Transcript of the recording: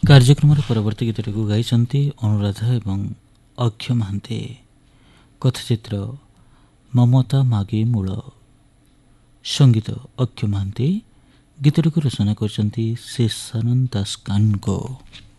କାର୍ଯ୍ୟକ୍ରମର ପରବର୍ତ୍ତୀ ଗୀତଟିକୁ ଗାଇଛନ୍ତି ଅନୁରାଧା ଏବଂ ଅକ୍ଷୟ ମହାନ୍ତି। କଥାଚିତ୍ର ମମତା ମାଗି ମୂଳ, ସଙ୍ଗୀତ ଅକ୍ଷୟ ମହାନ୍ତି। ଗୀତଟିକୁ ରଚନା କରିଛନ୍ତି ଶେଷାନନ୍ଦ ଦାସ କାନୁନଗୋ।